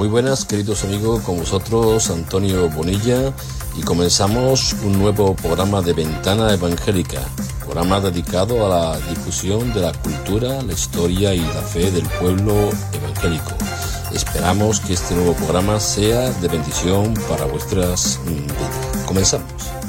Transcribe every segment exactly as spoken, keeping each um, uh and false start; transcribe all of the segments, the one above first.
Muy buenas, queridos amigos, con vosotros Antonio Bonilla, y comenzamos un nuevo programa de Ventana Evangélica, programa dedicado a la difusión de la cultura, la historia y la fe del pueblo evangélico. Esperamos que este nuevo programa sea de bendición para vuestras vidas. Comenzamos.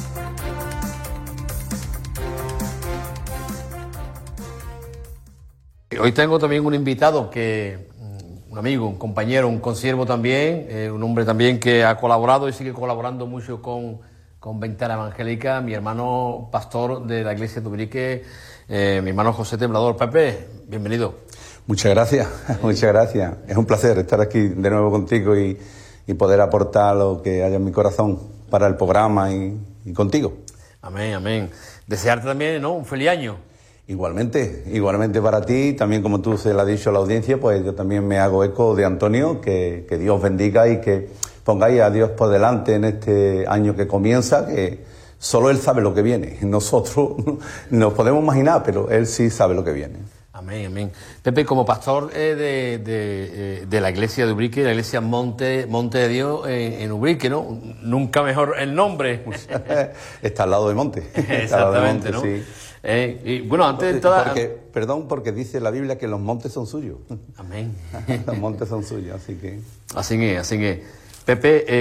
Hoy tengo también un invitado que, un amigo, un compañero, un consiervo también, eh, un hombre también que ha colaborado y sigue colaborando mucho con, con Ventana Evangélica, mi hermano pastor de la iglesia de Ubrique, eh, mi hermano José Temblador. Pepe, bienvenido. Muchas gracias, eh. muchas gracias. Es un placer estar aquí de nuevo contigo y, y poder aportar lo que haya en mi corazón para el programa y, y contigo. Amén, amén. Desearte también, ¿no?, un feliz año. Igualmente, igualmente para ti, también como tú se lo has dicho a la audiencia, pues yo también me hago eco de Antonio, que, que Dios bendiga y que pongáis a Dios por delante en este año que comienza, que solo Él sabe lo que viene. Nosotros nos podemos imaginar, pero Él sí sabe lo que viene. Amén, amén. Pepe, como pastor eh, de, de, eh, de la iglesia de Ubrique, la iglesia Monte, Monte de Dios eh, en Ubrique, ¿no? Nunca mejor el nombre. Está al lado de Monte. Exactamente, de Monte, ¿no? Sí. Eh, y bueno, antes de toda... Porque, perdón, porque dice la Biblia que los montes son suyos. Amén. Los montes son suyos, así que... Así es, así es. Pepe, eh,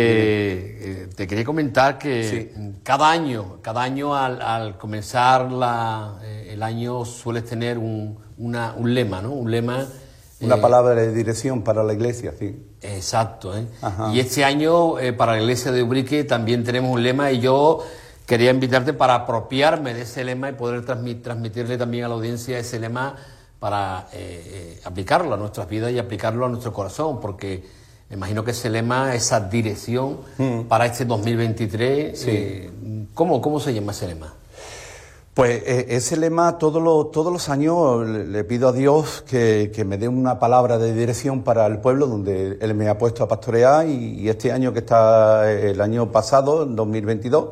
eh, te quería comentar que sí. cada año, cada año al, al comenzar la, eh, el año sueles tener un, una, un lema, ¿no? Un lema... Una eh, palabra de dirección para la iglesia, sí. Exacto, ¿eh? Y este año, eh, para la iglesia de Ubrique, también tenemos un lema, y yo... quería invitarte para apropiarme de ese lema y poder transmit, transmitirle también a la audiencia ese lema para eh, eh, aplicarlo a nuestras vidas y aplicarlo a nuestro corazón, porque me imagino que ese lema, esa dirección mm. para este dos mil veintitrés, sí. eh, ¿cómo, ¿cómo se llama ese lema? Pues eh, ese lema todos los, todos los años le, le pido a Dios que, que me dé una palabra de dirección para el pueblo donde Él me ha puesto a pastorear, y, y este año que está, el año pasado, en dos mil veintidós,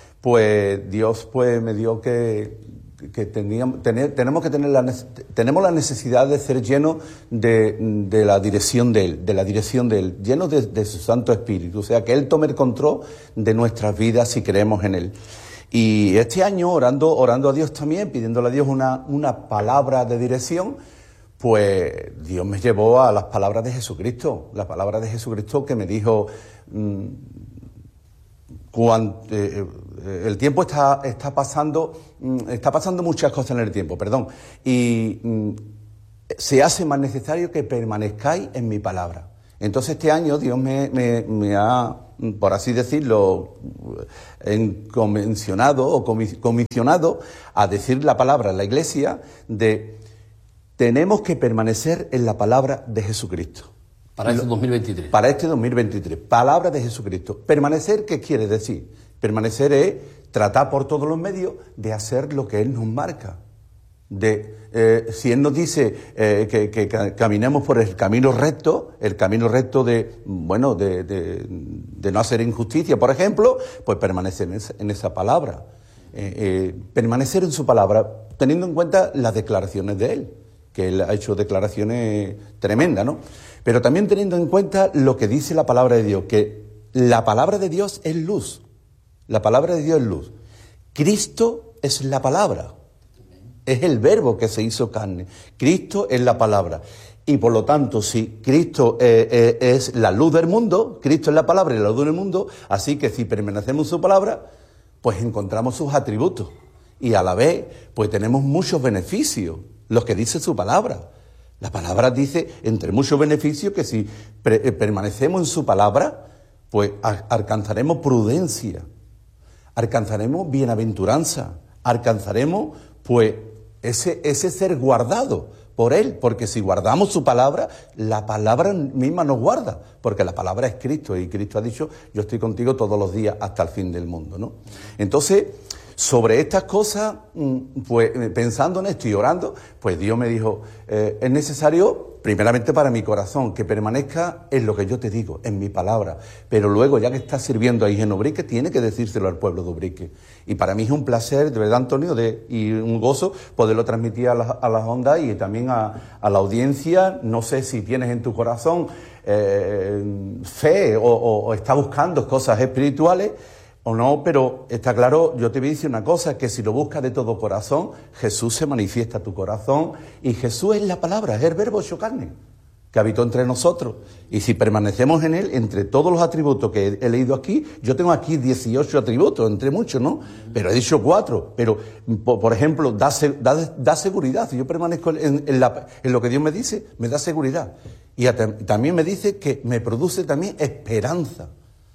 pues Dios pues me dio que, que teníamos, tener, tenemos que tener la, tenemos la necesidad de ser llenos de, de la dirección de Él, de la dirección de Él, llenos de, de su Santo Espíritu, o sea, que Él tome el control de nuestras vidas si creemos en Él. Y este año, orando, orando a Dios también, pidiéndole a Dios una, una palabra de dirección, pues Dios me llevó a las palabras de Jesucristo, la palabra de Jesucristo que me dijo... Mmm, Cuando, eh, el tiempo está, está pasando, está pasando muchas cosas en el tiempo, perdón, y mm, se hace más necesario que permanezcáis en mi palabra. Entonces este año Dios me, me, me ha, por así decirlo, convencionado o comisionado a decir la palabra en la iglesia de tenemos que permanecer en la palabra de Jesucristo. Para este dos mil veintitrés. Para este dos mil veintitrés. Palabra de Jesucristo. Permanecer, ¿qué quiere decir? Permanecer es tratar por todos los medios de hacer lo que Él nos marca. De, eh, si Él nos dice eh, que, que, que caminemos por el camino recto, el camino recto de, bueno, de, de, de no hacer injusticia, por ejemplo, pues permanecer en esa, en esa palabra. Eh, eh, permanecer en su palabra, teniendo en cuenta las declaraciones de Él, que Él ha hecho declaraciones tremendas, ¿no? Pero también teniendo en cuenta lo que dice la palabra de Dios, que la palabra de Dios es luz. La palabra de Dios es luz. Cristo es la palabra. Es el verbo que se hizo carne. Cristo es la palabra. Y por lo tanto, si Cristo eh, eh, es la luz del mundo, Cristo es la palabra y la luz del mundo, así que si permanecemos en su palabra, pues encontramos sus atributos. Y a la vez, pues tenemos muchos beneficios, los que dice su palabra. La palabra dice, entre muchos beneficios, que si pre- permanecemos en su palabra, pues a- alcanzaremos prudencia, alcanzaremos bienaventuranza, alcanzaremos, pues, ese, ese ser guardado por Él, porque si guardamos su palabra, la palabra misma nos guarda, porque la palabra es Cristo, y Cristo ha dicho, yo estoy contigo todos los días hasta el fin del mundo, ¿no? Entonces, sobre estas cosas, pues pensando en esto y orando, pues Dios me dijo, eh, es necesario, primeramente para mi corazón, que permanezca en lo que yo te digo, en mi palabra, pero luego, ya que estás sirviendo ahí en Ubrique, tiene que decírselo al pueblo de Ubrique. Y para mí es un placer, de verdad, Antonio, de, y un gozo poderlo transmitir a, la, a las ondas y también a, a la audiencia. No sé si tienes en tu corazón eh, fe o, o, o estás buscando cosas espirituales, o no, pero está claro, yo te voy a decir una cosa, que si lo buscas de todo corazón, Jesús se manifiesta a tu corazón, y Jesús es la palabra, es el verbo hecho carne, que habitó entre nosotros. Y si permanecemos en él, entre todos los atributos que he, he leído aquí, yo tengo aquí dieciocho atributos, entre muchos, ¿no? Pero he dicho cuatro, pero, por, por ejemplo, da, da, da seguridad. Si yo permanezco en, en, la, en lo que Dios me dice, me da seguridad. Y a, también me dice que me produce también esperanza.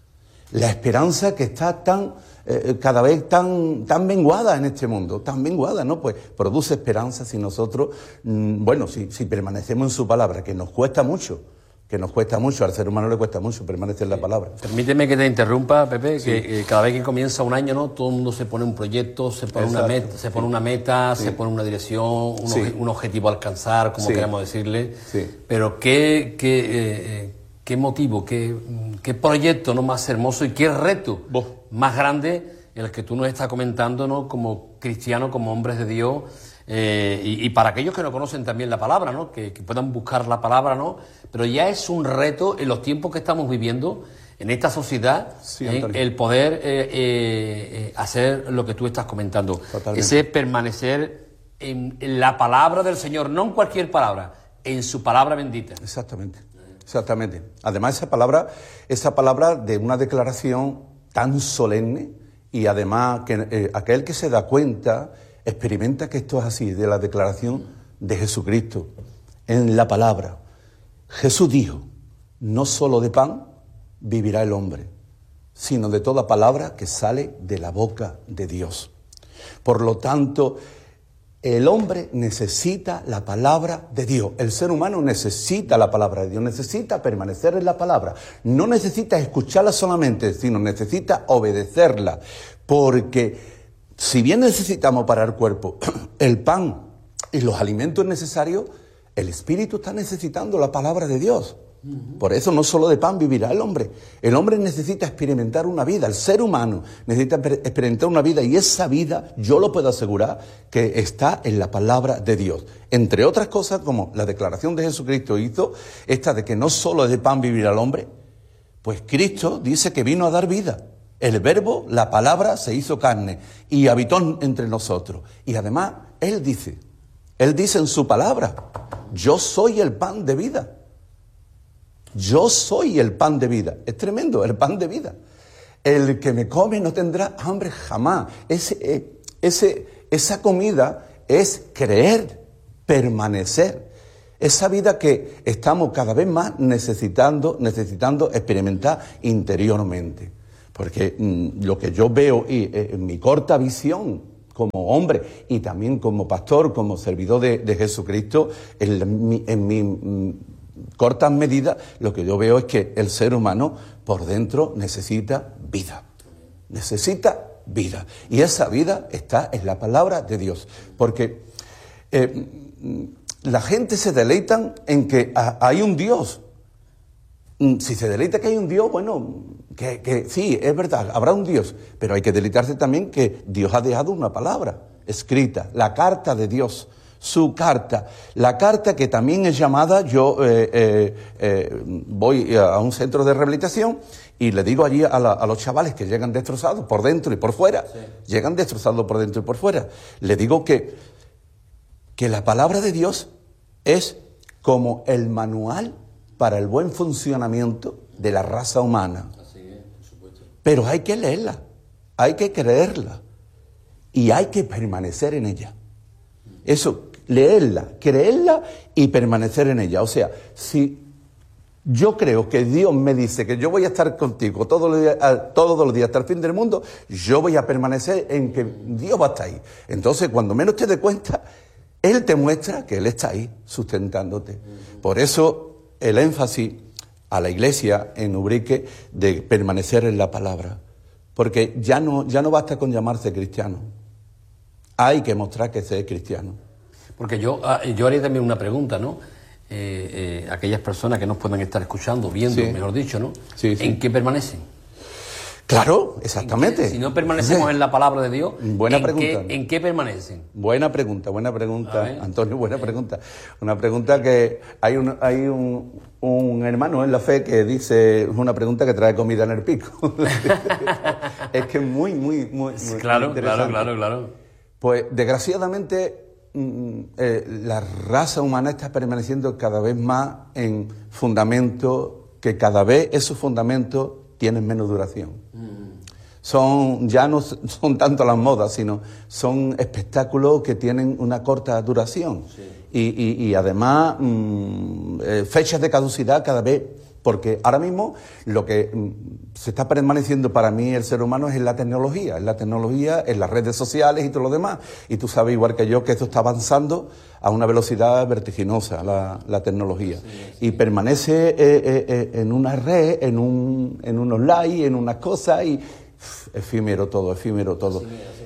La esperanza que está tan, eh, cada vez tan, tan menguada en este mundo, tan menguada, ¿no? Pues produce esperanza si nosotros, mmm, bueno, si, si permanecemos en su palabra, que nos cuesta mucho, que nos cuesta mucho, al ser humano le cuesta mucho permanecer en la palabra. Permíteme que te interrumpa, Pepe, sí. que eh, cada vez que comienza un año, ¿no? Todo el mundo se pone un proyecto, se pone Exacto. una meta, se pone una meta, sí. se pone una dirección, un, sí. obje, un objetivo a alcanzar, como sí. queramos decirle. Sí. Pero qué, qué, eh, qué motivo, qué, qué proyecto, ¿no? Más hermoso y qué reto Vos. más grande el que tú nos estás comentando, ¿no? Como cristianos, como hombres de Dios. Eh, y, y para aquellos que no conocen también la palabra, ¿no? Que, que puedan buscar la palabra, ¿no? Pero ya es un reto en los tiempos que estamos viviendo, en esta sociedad, sí, en el poder eh, eh, eh, hacer lo que tú estás comentando. Totalmente. Ese permanecer en, en la palabra del Señor, no en cualquier palabra, en su palabra bendita. Exactamente, exactamente. Además, esa palabra, esa palabra de una declaración tan solemne, y además que eh, aquel que se da cuenta experimenta que esto es así, de la declaración de Jesucristo, en la palabra. Jesús dijo, no solo de pan vivirá el hombre, sino de toda palabra que sale de la boca de Dios. Por lo tanto, el hombre necesita la palabra de Dios, el ser humano necesita la palabra de Dios, necesita permanecer en la palabra, no necesita escucharla solamente, sino necesita obedecerla, porque si bien necesitamos para el cuerpo el pan y los alimentos necesarios, el espíritu está necesitando la palabra de Dios. Por eso no solo de pan vivirá el hombre. El hombre necesita experimentar una vida, el ser humano necesita experimentar una vida, y esa vida, yo lo puedo asegurar, que está en la palabra de Dios. Entre otras cosas, como la declaración de Jesucristo hizo, esta de que no solo de pan vivirá el hombre, pues Cristo dice que vino a dar vida. El verbo, la palabra, se hizo carne y habitó entre nosotros. Y además, Él dice, Él dice en su palabra, yo soy el pan de vida. Yo soy el pan de vida. Es tremendo, el pan de vida. El que me come no tendrá hambre jamás. Ese, ese, esa comida es creer, permanecer. Esa vida que estamos cada vez más necesitando, necesitando experimentar interiormente. Porque mmm, lo que yo veo y, eh, en mi corta visión como hombre y también como pastor, como servidor de, de Jesucristo, en mi, en mi mmm, cortas medidas, lo que yo veo es que el ser humano por dentro necesita vida. Necesita vida. Y esa vida está en la palabra de Dios. Porque eh, la gente se deleitan en que hay un Dios. Si se deleita que hay un Dios, bueno, que, que sí, es verdad, habrá un Dios, pero hay que deleitarse también que Dios ha dejado una palabra escrita, la carta de Dios, su carta, la carta que también es llamada, yo eh, eh, eh, voy a un centro de rehabilitación y le digo allí a, la, a los chavales que llegan destrozados por dentro y por fuera, sí. llegan destrozados por dentro y por fuera, le digo que, que la palabra de Dios es como el manual para el buen funcionamiento de la raza humana. Así es, por supuesto. Pero hay que leerla, hay que creerla y hay que permanecer en ella. Eso, leerla, creerla y permanecer en ella. O sea, si yo creo que Dios me dice que yo voy a estar contigo todos los días, todos los días hasta el fin del mundo, yo voy a permanecer en que Dios va a estar ahí. Entonces, cuando menos te des cuenta, Él te muestra que Él está ahí, sustentándote. Por eso, el énfasis a la iglesia en Ubrique de permanecer en la palabra. Porque ya no, ya no basta con llamarse cristiano. Hay que mostrar que se es cristiano. Porque yo, yo haría también una pregunta, ¿no? Eh, eh, aquellas personas que nos puedan estar escuchando, viendo, sí. mejor dicho, ¿no? Sí, sí. ¿En qué permanecen? Claro, exactamente. Qué, si no permanecemos en la palabra de Dios, buena ¿en, pregunta, qué, ¿en qué permanecen? Buena pregunta, buena pregunta, Antonio, buena pregunta. Una pregunta que hay un, hay un, un hermano en la fe que dice, es una pregunta que trae comida en el pico. Es que es muy, muy, muy, muy claro, interesante. Claro, claro, claro. Pues desgraciadamente eh, la raza humana está permaneciendo cada vez más en fundamentos que cada vez esos fundamentos tienen menos duración. Mm. Son, ya no son tanto las modas, sino son espectáculos que tienen una corta duración. Sí. Y, y, y además mmm, eh, fechas de caducidad cada vez, porque ahora mismo lo que mmm, se está permaneciendo para mí el ser humano es en la tecnología, en la tecnología, en las redes sociales y todo lo demás. Y tú sabes igual que yo que esto está avanzando a una velocidad vertiginosa, la, la tecnología. Sí, sí. Y permanece eh, eh, en una red, en, un, en unos likes, en unas cosas, y pff, efímero todo, efímero todo. Sí, sí.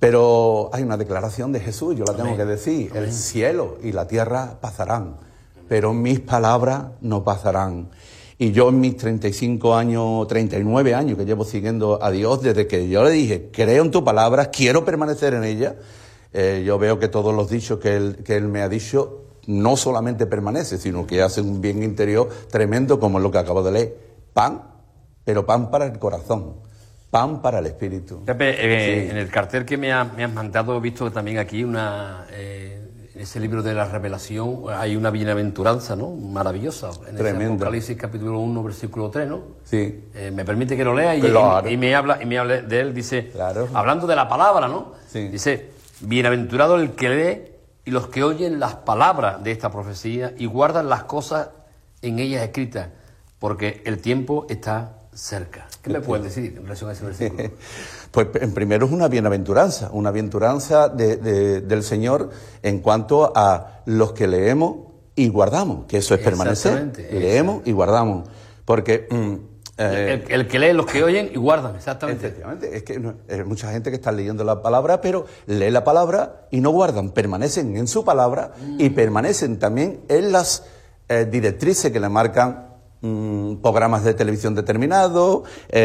Pero hay una declaración de Jesús, yo la tengo Amén. que decir, Amén. El cielo y la tierra pasarán, pero mis palabras no pasarán. Y yo en mis treinta y cinco años, treinta y nueve años que llevo siguiendo a Dios, desde que yo le dije, creo en tu palabra, quiero permanecer en ella, eh, yo veo que todos los dichos que él, que él me ha dicho no solamente permanece, sino que hace un bien interior tremendo, como lo que acabo de leer. Pan, pero pan para el corazón, pan para el espíritu. Pepe, eh, sí. En el cartel que me, ha, me has mandado he visto también aquí una... Eh, en ese libro de la Revelación hay una bienaventuranza, ¿no? Maravillosa. En ese Apocalipsis capítulo uno, versículo tres, ¿no? Sí. Eh, me permite que lo lea y, claro. y, y, me habla, y me habla de él, dice, claro. hablando de la palabra, ¿no? Sí. Dice, bienaventurado el que lee y los que oyen las palabras de esta profecía y guardan las cosas en ellas escritas, porque el tiempo está cerca. ¿Qué me puedes decir en relación a ese versículo? Pues en primero es una bienaventuranza, una bienaventuranza de, de, del Señor en cuanto a los que leemos y guardamos, que eso es permanecer. Leemos y guardamos, porque... Mm, eh, el, el que lee, los que oyen y guardan, exactamente. Efectivamente, es que no, hay mucha gente que está leyendo la palabra, pero lee la palabra y no guardan, permanecen en su palabra mm. y permanecen también en las eh, directrices que le marcan Mm, programas de televisión determinados,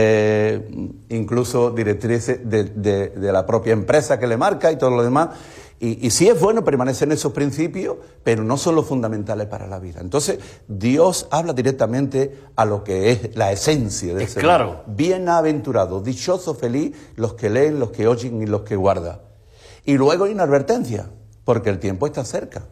eh, incluso directrices de, de, de la propia empresa que le marca y todo lo demás. Y, y sí es bueno permanecer en esos principios, pero no son los fundamentales para la vida. Entonces, Dios habla directamente a lo que es la esencia del es ser claro. humano. Bienaventurado, dichoso, feliz, los que leen, los que oyen y los que guardan. Y luego hay una advertencia, porque el tiempo está cerca.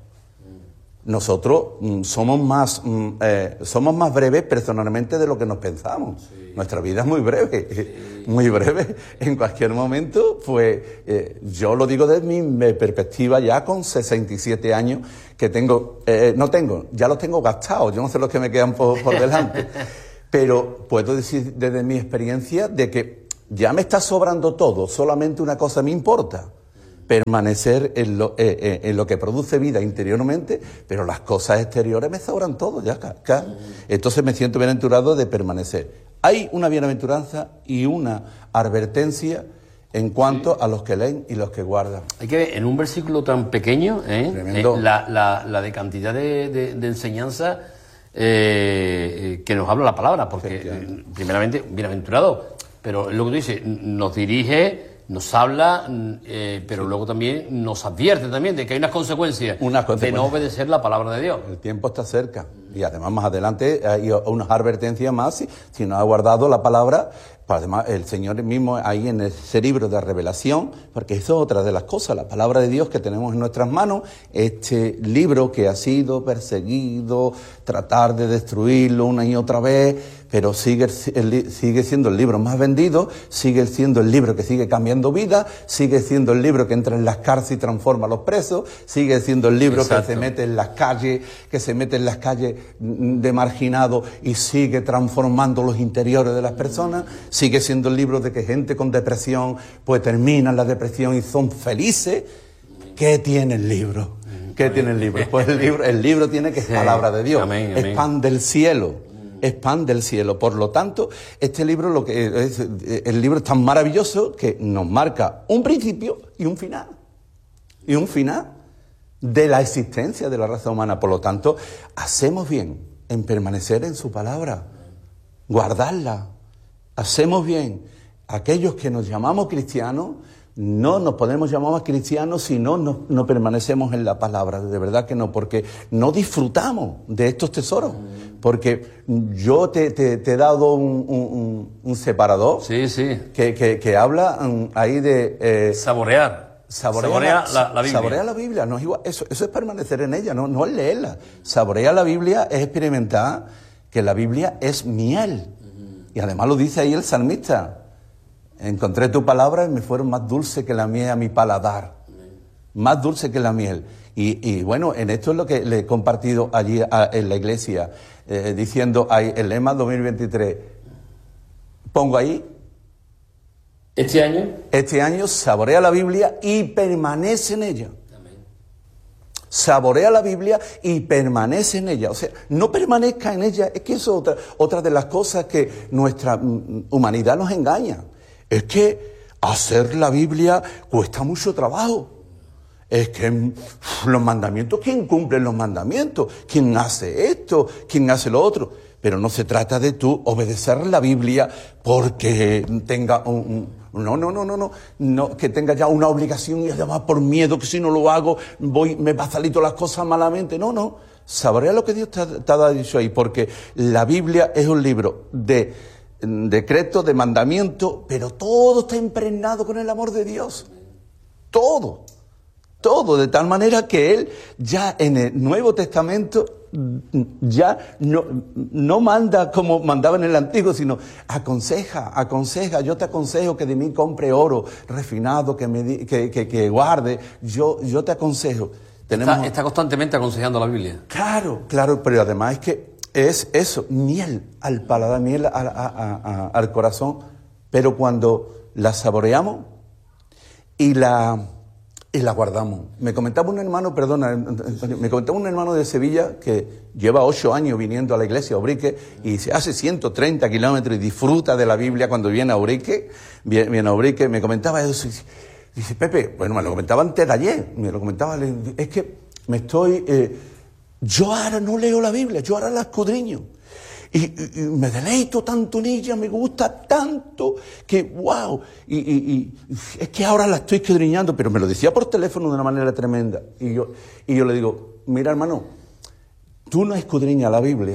Nosotros mm, somos más mm, eh, somos más breves personalmente de lo que nos pensamos. Sí. Nuestra vida es muy breve, sí. muy breve. En cualquier momento, pues eh, yo lo digo desde mi perspectiva ya con sesenta y siete años que tengo, eh, no tengo, ya los tengo gastados, yo no sé los que me quedan por, por delante, pero puedo decir desde mi experiencia de que ya me está sobrando todo, solamente una cosa me importa. Permanecer en lo, eh, eh, en lo que produce vida interiormente, pero las cosas exteriores me sobran todo ya acá, acá. Entonces me siento bienaventurado de permanecer. Hay una bienaventuranza y una advertencia en cuanto sí. a los que leen y los que guardan. Hay que ver, en un versículo tan pequeño, ¿eh? eh, la, la, la de cantidad de, de, de enseñanza eh, que nos habla la palabra, porque eh, primeramente, bienaventurado, pero lo que tú dices, nos dirige... Nos habla, eh, pero luego también nos advierte también de que hay unas consecuencias, unas consecuencias de no obedecer la palabra de Dios. El tiempo está cerca y además más adelante hay unas advertencias más si, si no ha guardado la palabra. Además, el Señor mismo ahí en ese libro de Revelación, porque eso es otra de las cosas, la palabra de Dios que tenemos en nuestras manos, este libro que ha sido perseguido, tratar de destruirlo una y otra vez, pero sigue, el, sigue siendo el libro más vendido, sigue siendo el libro que sigue cambiando vida, sigue siendo el libro que entra en las cárceles y transforma a los presos, sigue siendo el libro Exacto. que se mete en las calles, que se mete en las calles de marginados y sigue transformando los interiores de las personas, sigue siendo el libro de que gente con depresión pues termina la depresión y son felices. ¿Qué tiene el libro? ¿Qué tiene el libro? Pues el libro, el libro tiene que es palabra de Dios, amén, es amén. pan del cielo. es pan del cielo. Por lo tanto, este libro, lo que es, el libro es tan maravilloso que nos marca un principio y un final. Y un final de la existencia de la raza humana. Por lo tanto, hacemos bien en permanecer en su palabra, guardarla. Hacemos bien. Aquellos que nos llamamos cristianos, no nos podemos llamar más cristianos si no, no, no permanecemos en la palabra. De verdad que no, porque no disfrutamos de estos tesoros. Porque yo te, te, te he dado un, un, un separador sí, sí. Que, que, que habla um, ahí de... Eh, saborear. Saborea, saborea la, la, la Biblia. Saborea la Biblia, no es igual. Eso, eso es permanecer en ella, no, no es leerla. Saborear la Biblia es experimentar que la Biblia es miel. Uh-huh. Y además lo dice ahí el salmista. Encontré tu palabra y me fueron más dulces que la miel a mi paladar. Uh-huh. Más dulce que la miel. Y, y bueno, en esto es lo que le he compartido allí a, en la iglesia, eh, diciendo ahí el lema dos mil veintitrés. Pongo ahí. ¿Este año? Este año saborea la Biblia y permanece en ella. Amén. Saborea la Biblia y permanece en ella. O sea, no permanezca en ella. Es que eso es otra, otra de las cosas que nuestra mm, humanidad nos engaña. Es que hacer la Biblia cuesta mucho trabajo. Es que uf, los mandamientos, ¿quién cumple los mandamientos? ¿Quién hace esto? ¿Quién hace lo otro? Pero no se trata de tú obedecer la Biblia porque tenga un... un no, no, no, no, no, no, que tenga ya una obligación y además por miedo que si no lo hago voy, me va a salir todas las cosas malamente. No, no, saborea lo que Dios te, te ha dicho ahí, porque la Biblia es un libro de decretos, de mandamientos, pero todo está impregnado con el amor de Dios. Todo, todo, de tal manera que Él ya en el Nuevo Testamento ya no, no manda como mandaba en el Antiguo, sino aconseja, aconseja. Yo te aconsejo que de mí compre oro refinado, que me di, que, que, que guarde. Yo, yo te aconsejo. Tenemos... Está, está constantemente aconsejando la Biblia. Claro, claro, pero además es que es eso, miel al paladar, miel a, a, a, a, al corazón. Pero cuando la saboreamos y la... y la guardamos. Me comentaba un hermano, perdona, me comentaba un hermano de Sevilla que lleva ocho años viniendo a la iglesia a Ubrique y se hace ciento treinta kilómetros y disfruta de la Biblia cuando viene a Ubrique, viene, viene a Ubrique, me comentaba eso. Dice, Pepe, bueno, me lo comentaba antes de ayer, me lo comentaba, es que me estoy, eh, yo ahora no leo la Biblia, yo ahora la escudriño. Y, y, y me deleito tanto en ella, me gusta tanto, que wow, y, y, y es que ahora la estoy escudriñando, pero me lo decía por teléfono de una manera tremenda. Y yo, y yo le digo, mira hermano, tú no escudriñas la Biblia,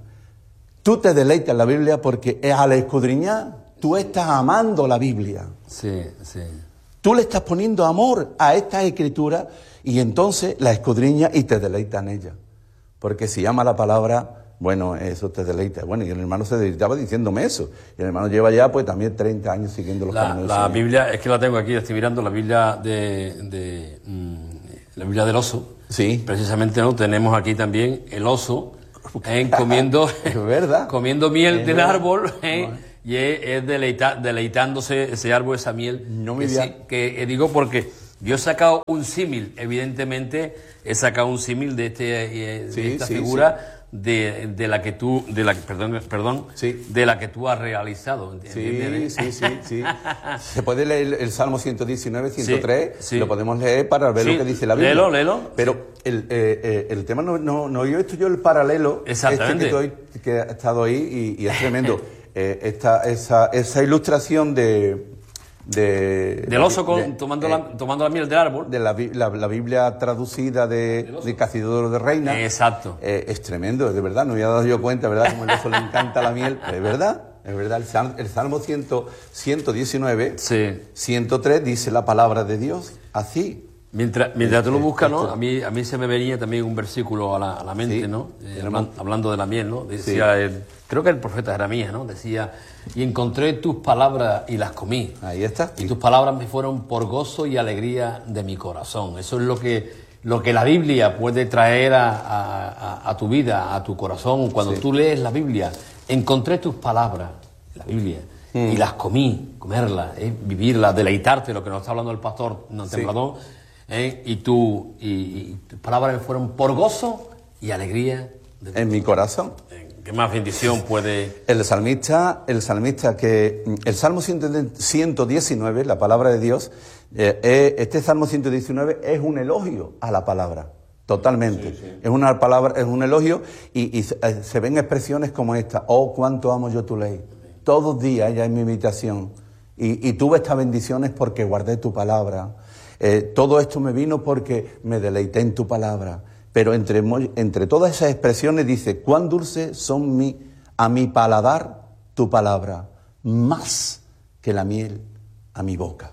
tú te deleitas en la Biblia porque al escudriñar tú estás amando la Biblia. Sí, sí. Tú le estás poniendo amor a esta escritura y entonces la escudriñas y te deleitas en ella. Porque si ama la palabra... bueno, eso te deleita. Bueno, y el hermano se deleitaba diciéndome eso. Y el hermano lleva ya, pues, también treinta años siguiendo los la, caminos del La Señor. Biblia, es que la tengo aquí, estoy mirando la Biblia de... de mmm, la Biblia del oso. Sí. Precisamente, ¿no? Tenemos aquí también el oso eh, comiendo... es verdad. comiendo miel es del verdad. árbol, eh, no. Y es, es deleita, deleitándose ese árbol, esa miel. No me que, sí, que eh, digo porque... yo he sacado un símil, evidentemente, he sacado un símil de, este, eh, de sí, esta sí, figura... sí. De, de la que tú, de la perdón, perdón, sí. de la que tú has realizado. Sí, sí, sí, sí. Se puede leer el, el Salmo ciento diecinueve, ciento tres, sí, sí. Lo podemos leer para ver sí. lo que dice la Biblia. Léelo, léelo. Pero sí. el, eh, eh, el tema no, no, no yo he visto yo el paralelo Exactamente. Este que, estoy, que ha estado ahí y, y es tremendo. eh, esta, esa, esa ilustración de... De, del oso con, de, tomando, eh, la, tomando la miel del árbol. De la, la, la Biblia traducida de, de Casidoro de Reina. Exacto. Eh, es tremendo, de verdad, no me había dado yo cuenta, ¿verdad? Como el oso le encanta la miel. Es verdad, es verdad. El Salmo, el Salmo ciento diecinueve, sí. ciento tres dice la palabra de Dios así. Mientras, mientras tú lo buscas, ¿no? A mí, a mí se me venía también un versículo a la, a la mente, sí. ¿no? Eh, hablando, hablando de la miel, ¿no? Decía, sí. el, creo que el profeta Jeremías, ¿no? Decía, y encontré tus palabras y las comí. Ahí está. Y tus palabras me fueron por gozo y alegría de mi corazón. Eso es lo que, lo que la Biblia puede traer a, a, a tu vida, a tu corazón. Cuando sí. tú lees la Biblia, encontré tus palabras, la Biblia, mm. y las comí, comerlas, ¿eh? Vivirlas, deleitarte, lo que nos está hablando el pastor Templadón. Sí. ¿Eh? Y, tú, y, y tus palabras me fueron por gozo y alegría. De en mi corazón. En, ¿Qué más bendición puede...? El salmista, el salmista que... El Salmo ciento diecinueve, la palabra de Dios, eh, este Salmo ciento diecinueve es un elogio a la palabra, totalmente. Sí, sí. Es una palabra, es un elogio y, y se, se ven expresiones como esta: oh, cuánto amo yo tu ley. Todos los días ella es mi invitación. Y, y tuve estas bendiciones porque guardé tu palabra. Eh, todo esto me vino porque me deleité en tu palabra. Pero entre, entre todas esas expresiones dice: cuán dulce son mi, a mi paladar tu palabra, más que la miel a mi boca.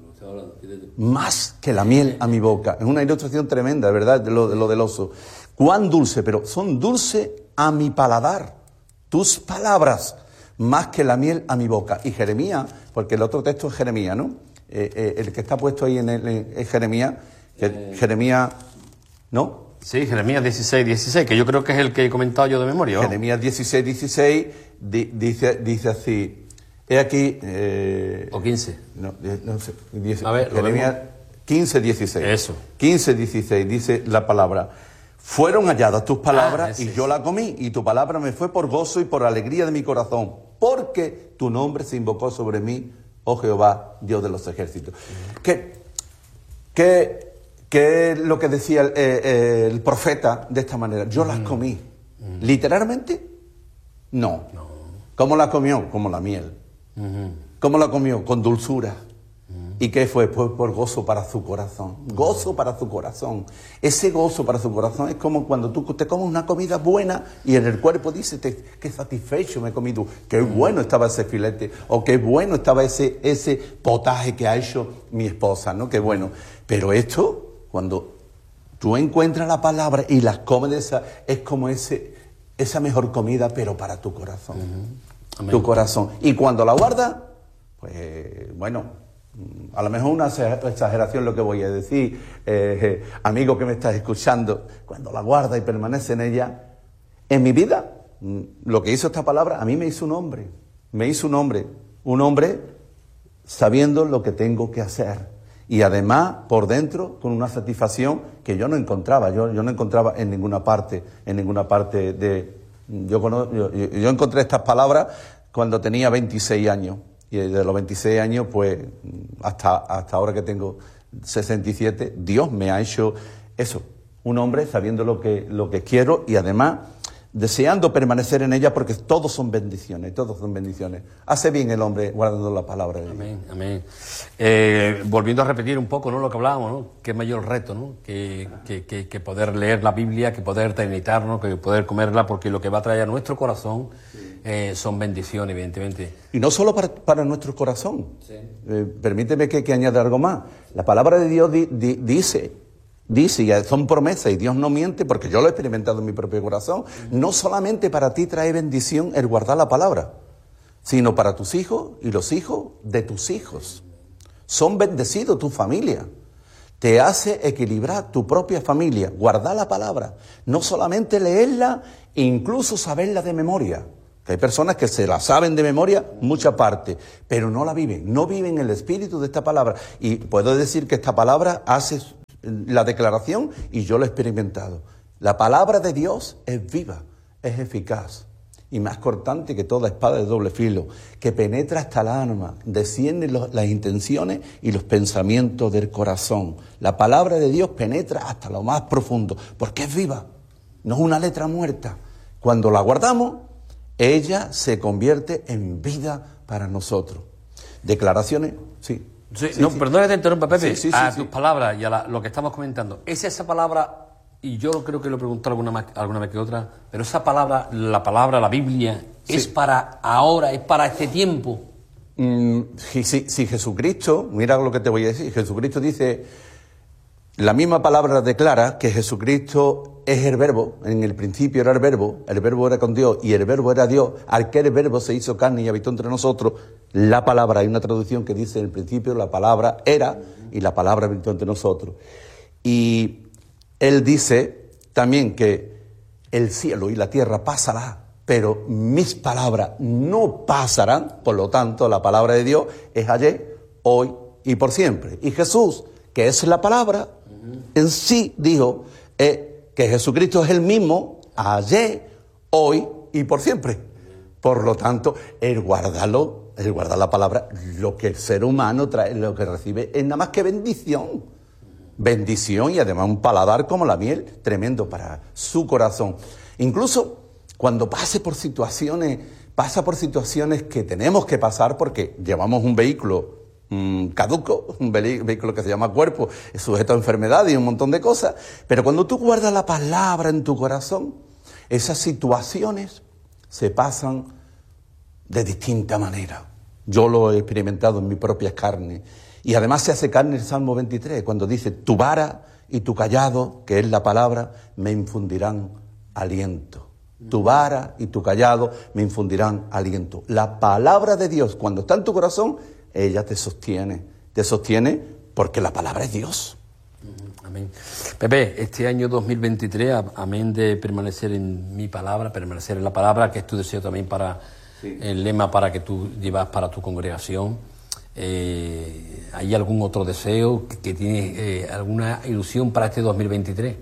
Más que la miel a mi boca. Es una ilustración tremenda, ¿verdad? De lo, de lo del oso. Cuán dulce, pero son dulce a mi paladar tus palabras, más que la miel a mi boca. Y Jeremías, porque el otro texto es Jeremías, ¿no? Eh, eh, el que está puesto ahí en el, es Jeremías. Eh, Jeremías, ¿no? Sí, Jeremías dieciséis, dieciséis, que yo creo que es el que he comentado yo de memoria. ¿O? Jeremías dieciséis, dieciséis di, dice, dice así. He aquí... Eh, o quince. No, no sé. diez, A ver, Jeremías quince, dieciséis. Eso. quince, dieciséis, dice la palabra: fueron halladas tus palabras ah, y yo sí. la comí, y tu palabra me fue por gozo y por alegría de mi corazón, porque tu nombre se invocó sobre mí, oh Jehová, Dios de los ejércitos. Uh-huh. ¿Qué, qué, qué es lo que decía el, eh, el profeta de esta manera? Yo uh-huh. las comí. Uh-huh. ¿Literalmente? No. no. ¿Cómo la comió? Como la miel. Uh-huh. ¿Cómo la comió? Con dulzura. ¿Y qué fue? Pues por gozo para su corazón. Gozo para su corazón. Ese gozo para su corazón es como cuando tú te comes una comida buena y en el cuerpo dice: qué satisfecho me he comido, qué bueno estaba ese filete, o qué bueno estaba ese, ese potaje que ha hecho mi esposa, ¿no? Qué bueno. Pero esto, cuando tú encuentras la palabra y las comes, esa, es como ese, esa mejor comida, pero para tu corazón. Uh-huh. Tu corazón. Y cuando la guardas, pues bueno... A lo mejor una exageración lo que voy a decir, eh, eh, amigo que me estás escuchando, cuando la guarda y permanece en ella, en mi vida, lo que hizo esta palabra, a mí me hizo un hombre, me hizo un hombre, un hombre sabiendo lo que tengo que hacer, y además por dentro con una satisfacción que yo no encontraba, yo, yo no encontraba en ninguna parte, en ninguna parte de... Yo, yo, yo encontré estas palabras cuando tenía veintiséis años. Y de los veintiséis años, pues, hasta, hasta ahora que tengo sesenta y siete, Dios me ha hecho eso, un hombre sabiendo lo que, lo que quiero y además deseando permanecer en ella, porque todos son bendiciones, todos son bendiciones. Hace bien el hombre guardando la palabra de Dios. Amén, amén. Eh, volviendo a repetir un poco, ¿no?, lo que hablábamos, ¿no? Qué mayor reto, ¿no?, que, que, que, que poder leer la Biblia, que poder meditarnos, que poder comerla, porque lo que va a traer a nuestro corazón... Sí. Eh, son bendiciones, evidentemente. Y no solo para, para nuestro corazón. Sí. Eh, permíteme que, que añada algo más. La palabra de Dios di, di, dice, dice, y son promesas, y Dios no miente, porque yo lo he experimentado en mi propio corazón. Uh-huh. No solamente para ti trae bendición el guardar la palabra, sino para tus hijos y los hijos de tus hijos. Son bendecidos tu familia. Te hace equilibrar tu propia familia. Guardar la palabra. No solamente leerla, incluso saberla de memoria. Que hay personas que se la saben de memoria, mucha parte, pero no la viven, no viven el espíritu de esta palabra. Y puedo decir que esta palabra hace la declaración y yo lo he experimentado. La palabra de Dios es viva, es eficaz y más cortante que toda espada de doble filo, que penetra hasta el alma, desciende los, las intenciones y los pensamientos del corazón. La palabra de Dios penetra hasta lo más profundo, porque es viva, no es una letra muerta. Cuando la guardamos, ella se convierte en vida para nosotros. Declaraciones, sí. sí, sí no, sí. Perdón que te interrumpa, Pepe. Sí, sí, a sí, tus sí. palabras y a la, lo que estamos comentando. ¿Es esa palabra, y yo creo que lo he preguntado alguna, más, alguna vez que otra, pero esa palabra, la palabra, la Biblia, sí. es para ahora, es para este tiempo? Mm, si, si, si Jesucristo, mira lo que te voy a decir, Jesucristo dice... La misma palabra declara que Jesucristo es el verbo, en el principio era el verbo, el verbo era con Dios y el verbo era Dios, al que el verbo se hizo carne y habitó entre nosotros. La palabra, hay una traducción que dice en el principio la palabra era y la palabra habitó entre nosotros. Y él dice también que el cielo y la tierra pasará, pero mis palabras no pasarán, por lo tanto la palabra de Dios es ayer, hoy y por siempre. Y Jesús, que es la palabra, en sí dijo eh, que Jesucristo es el mismo ayer, hoy y por siempre. Por lo tanto, el guardarlo, el guardar la palabra, lo que el ser humano trae, lo que recibe, es nada más que bendición. Bendición y además un paladar como la miel, tremendo para su corazón. Incluso cuando pase por situaciones, pasa por situaciones que tenemos que pasar porque llevamos un vehículo mmm, caduco, un vehículo que se llama cuerpo, es sujeto a enfermedades y un montón de cosas, pero cuando tú guardas la palabra en tu corazón, esas situaciones se pasan de distinta manera. Yo lo he experimentado en mi propia carne. Y además se hace carne el Salmo veintitrés, cuando dice, tu vara y tu cayado, que es la palabra, me infundirán aliento. Tu vara y tu cayado me infundirán aliento. La palabra de Dios, cuando está en tu corazón, ella te sostiene. Te sostiene porque la palabra es Dios. Amén. Pepe, este año dos mil veintitrés, amén de permanecer en mi palabra, permanecer en la palabra, que es tu deseo también para sí. El lema para que tú llevas para tu congregación. Eh, ¿Hay algún otro deseo que, que tienes, eh, alguna ilusión para este dos mil veintitrés?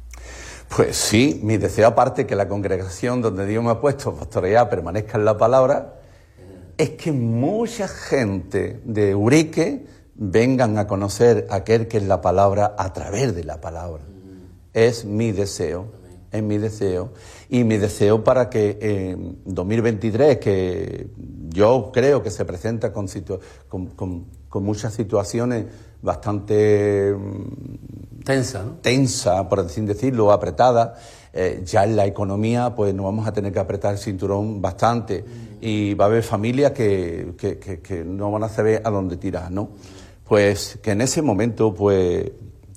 Pues sí, mi deseo, aparte que la congregación donde Dios me ha puesto pastorear permanezca en la palabra, es que mucha gente de Urique vengan a conocer a aquel que es la palabra a través de la palabra. Es mi deseo, es mi deseo. Y mi deseo para que en dos mil veintitrés, que yo creo que se presenta con, situ- con, con, con muchas situaciones bastante tensa, ¿no? tensa, por así decirlo, apretada, eh, ya en la economía pues nos vamos a tener que apretar el cinturón bastante mm. y va a haber familias que, que, que, que no van a saber a dónde tirar, ¿no? Pues que en ese momento, pues,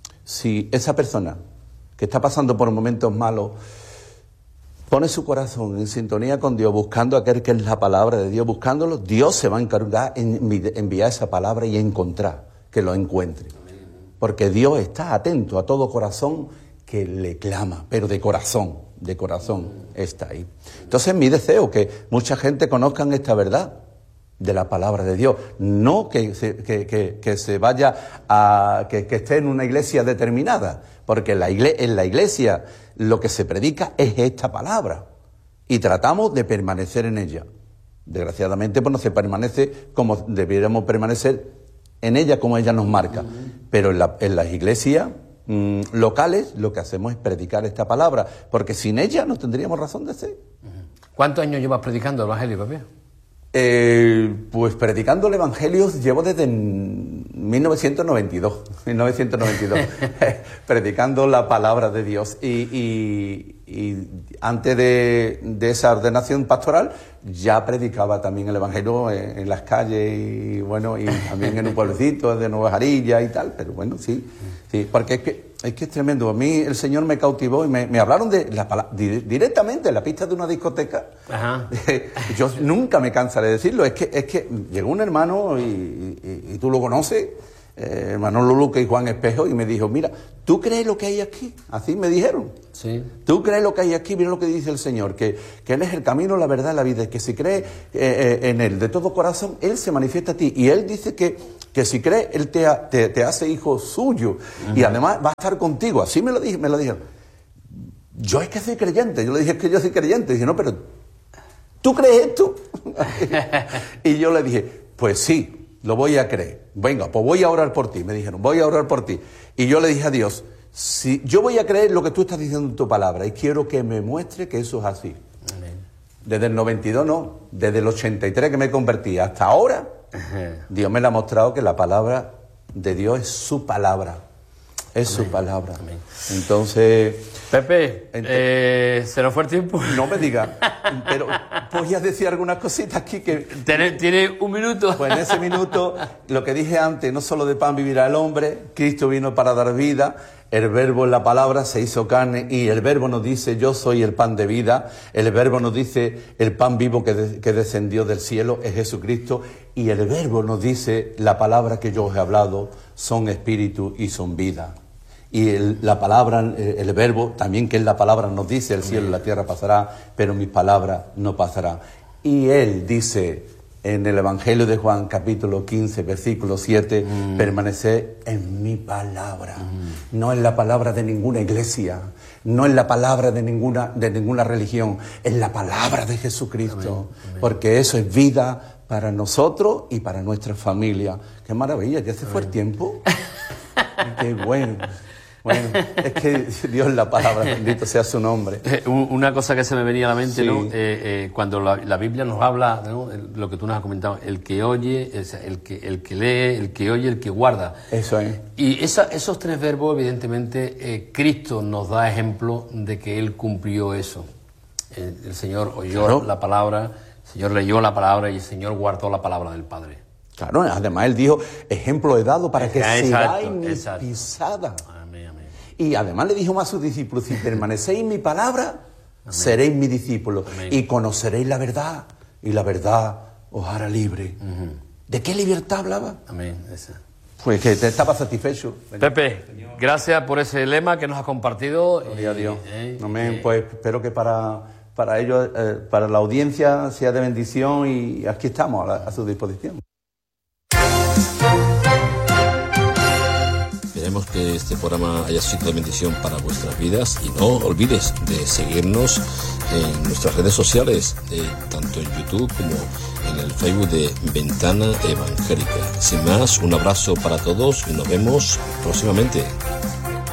si esa persona que está pasando por momentos malos pone su corazón en sintonía con Dios, buscando aquel que es la palabra de Dios, buscándolo, Dios se va a encargar en enviar esa palabra y encontrar, que lo encuentre. Porque Dios está atento a todo corazón que le clama, pero de corazón, de corazón está ahí. Entonces mi deseo que mucha gente conozca esta verdad de la palabra de Dios, no que se, que, que, que se vaya a, que, que esté en una iglesia determinada, porque en la, iglesia, en la iglesia lo que se predica es esta palabra y tratamos de permanecer en ella. Desgraciadamente pues no se permanece como debiéramos permanecer en ella como ella nos marca, uh-huh. pero en, la, en las iglesias mmm, locales lo que hacemos es predicar esta palabra, porque sin ella no tendríamos razón de ser. Uh-huh. ¿Cuántos años llevas predicando el Evangelio, Pepe? Eh, pues predicando el Evangelio llevo desde mil novecientos noventa y dos, mil novecientos noventa y dos predicando la palabra de Dios y, y, y antes de, de esa ordenación pastoral ya predicaba también el Evangelio en, en las calles y bueno y también en un pueblecito de Nueva Jarilla y tal, pero bueno sí, sí porque es que Es que es tremendo. A mí el Señor me cautivó y me, me hablaron de la palabra directamente en la pista de una discoteca. Ajá. Yo nunca me cansaré de decirlo. Es que es que llegó un hermano y, y, y tú lo conoces, eh, Manolo Luque y Juan Espejo, y me dijo, mira, ¿tú crees lo que hay aquí? Así me dijeron. Sí. ¿Tú crees lo que hay aquí? Mira lo que dice el Señor, que, que Él es el camino, la verdad y la vida, y que si crees eh, eh, en Él de todo corazón, Él se manifiesta a ti. Y Él dice que que si crees, Él te, te, te hace hijo suyo. Uh-huh. Y además va a estar contigo. Así me lo dije, me lo dijeron. Yo es que soy creyente. Yo le dije, es que yo soy creyente. Y dije, no, pero ¿tú crees esto? Y yo le dije, pues sí, lo voy a creer. Venga, pues voy a orar por ti. Me dijeron, voy a orar por ti. Y yo le dije a Dios, si yo voy a creer lo que tú estás diciendo en tu palabra y quiero que me muestre que eso es así. Amén. Desde el noventa y dos no, desde el ochenta y tres que me convertí hasta ahora, ajá. Dios me le ha mostrado que la palabra de Dios es su palabra. Es Amén. Su palabra. Amén. Entonces... Pepe, entonces, eh, ¿se nos fue el tiempo? No me digas, pero voy a decir algunas cositas aquí que... ¿Tiene, tiene un minuto? Pues en ese minuto, lo que dije antes, no solo de pan vivirá el hombre, Cristo vino para dar vida, el verbo en la palabra se hizo carne y el verbo nos dice, yo soy el pan de vida, el verbo nos dice, el pan vivo que, de, que descendió del cielo es Jesucristo, y el verbo nos dice, la palabra que yo os he hablado son espíritu y son vida. Y el, la palabra, el, el verbo, también que es la palabra, nos dice, el cielo y la tierra pasará, pero mi palabra no pasará. Y Él dice en el Evangelio de Juan, capítulo quince, versículo siete, mm. permanecer en mi palabra, mm. no en la palabra de ninguna iglesia, no es la palabra de ninguna, de ninguna religión, es la palabra de Jesucristo, amén, amén. Porque eso es vida para nosotros y para nuestra familia. ¡Qué maravilla! ¿Ya se fue el tiempo? ¡Qué bueno! Bueno, es que Dios es la palabra, bendito sea su nombre. Eh, una cosa que se me venía a la mente, sí. ¿no? Eh, eh, cuando la, la Biblia nos habla, ¿no? Lo que tú nos has comentado, el que oye, el que, el que lee, el que oye, el que guarda. Eso es. Y esa, esos tres verbos, evidentemente, eh, Cristo nos da ejemplo de que Él cumplió eso. El, el Señor oyó claro. la palabra, el Señor leyó la palabra y el Señor guardó la palabra del Padre. Claro, además Él dijo, ejemplo he dado para que exacto, sigáis mi exacto. pisada. Amén, amén. Y además le dijo más a sus discípulos, si permanecéis en mi palabra, amén. Seréis mis discípulos amén. Y conoceréis la verdad, y la verdad os hará libre. Uh-huh. ¿De qué libertad hablaba? Amén, esa. Pues que te estaba satisfecho. Pepe, gracias por ese lema que nos has compartido. Gloria a Dios. Eh, amén, eh, pues espero que para, para ellos, eh, para la audiencia sea de bendición y aquí estamos a, la, a su disposición. Esperemos que este programa haya sido de bendición para vuestras vidas y no olvides de seguirnos en nuestras redes sociales, eh, tanto en YouTube como en el Facebook de Ventana Evangélica. Sin más, un abrazo para todos y nos vemos próximamente.